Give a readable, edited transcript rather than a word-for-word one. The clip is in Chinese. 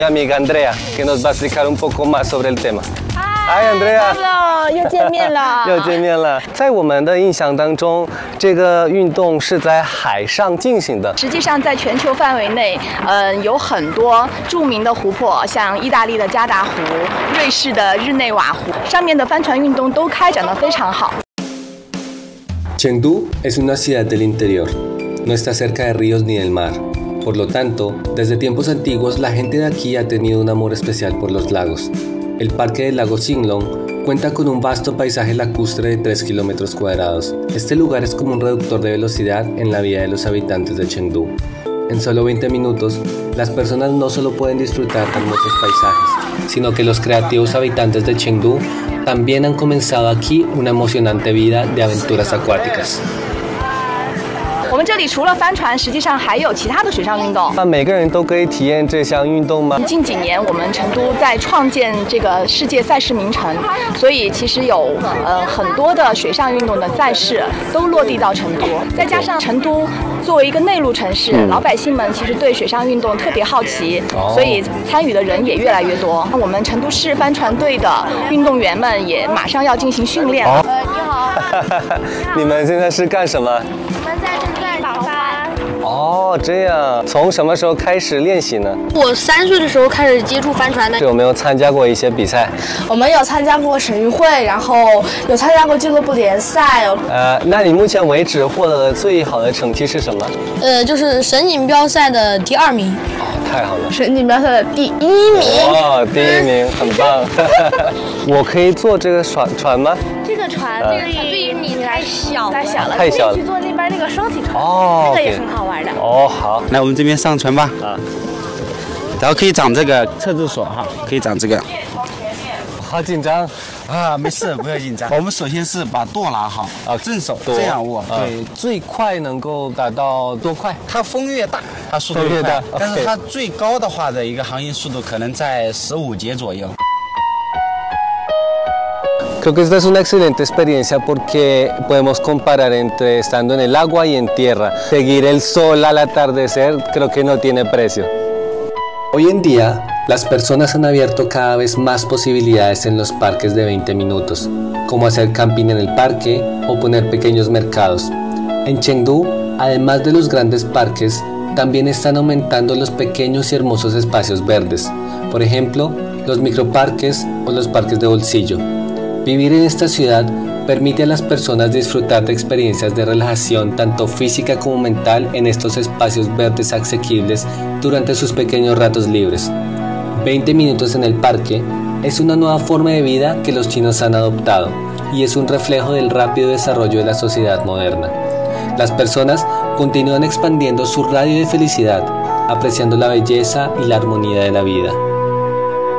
Mi amiga Andrea, que nos va a explicar un poco más sobre el tema. Hi Andrea， 又见面了， 又见面了。在我们的印象当中，这个运动是在海上进行的。 实际上，在全球范围内，有很多著名的湖泊，像意大利的加达湖、瑞士的日内瓦湖，上面的帆船运动都开展得非常好。 Chengdu es una ciudad del interior. No está cerca de ríos ni del mar. Por lo tanto, desde tiempos antiguos la gente de aquí ha tenido un amor especial por los lagos. El parque del lago Xinglong cuenta con un vasto paisaje lacustre de 3 kilómetros cuadrados. Este lugar es como un reductor de velocidad en la vida de los habitantes de Chengdu. En solo 20 minutos, las personas no solo pueden disfrutar de hermosos paisajes, sino que los creativos habitantes de Chengdu también han comenzado aquí una emocionante vida de aventuras acuáticas. 我们这里除了帆船，实际上还有其他的水上运动。 那每个人都可以体验这项运动吗？ 近几年，我们成都在创建这个世界赛事名城，所以其实有很多的水上运动的赛事都落地到成都。再加上成都作为一个内陆城市，老百姓们其实对水上运动特别好奇，所以参与的人也越来越多。我们成都市帆船队的运动员们也马上要进行训练了。 你好， 你们现在是干什么？ 我们在正在打帆。 哦，这样，从什么时候开始练习呢？ 我3岁的时候开始接触帆船的。 有没有参加过一些比赛？ 我们有参加过省运会，然后有参加过俱乐部联赛。 那你目前为止获得的最好的成绩是什么？ 就是省锦标赛的第2名。 太好了！ 省锦标赛的第1名。 哇，第1名，很棒！我可以坐这个船吗？ 这个船，这个对你太小了， 太小了。 去坐那边那个双体船， 哦， 那个也很好玩的。 哦，好， 来我们这边上船吧。啊，然后可以长这个侧置锁哈，可以长这个。 好紧张啊，没事，不要紧张。我们首先是把舵拿好，正手这样握。 对，最快能够达到多快？ 它风越大，它速度越大，但是它最高的话的一个航行速度可能在15节左右。 Creo que esta es una excelente experiencia porque podemos comparar entre estando en el agua y en tierra. Seguir el sol al atardecer creo que no tiene precio. Hoy en día, las personas han abierto cada vez más posibilidades en los parques de 20 minutos, como hacer camping en el parque o poner pequeños mercados. En Chengdu, además de los grandes parques, también están aumentando los pequeños y hermosos espacios verdes, por ejemplo, los microparques o los parques de bolsillo. Vivir en esta ciudad permite a las personas disfrutar de experiencias de relajación tanto física como mental en estos espacios verdes asequibles durante sus pequeños ratos libres. 20 minutos en el parque es una nueva forma de vida que los chinos han adoptado y es un reflejo del rápido desarrollo de la sociedad moderna. Las personas continúan expandiendo su radio de felicidad, apreciando la belleza y la armonía de la vida.